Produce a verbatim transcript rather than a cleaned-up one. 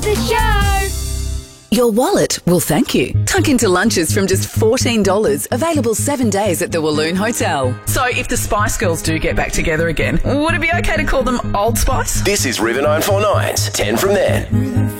The show. Your wallet will thank you. Tuck into lunches from just fourteen dollars, available seven days at the Walloon Hotel. So if the Spice Girls do get back together again, would it be okay to call them Old Spice? This is River nine four nine's ten from then.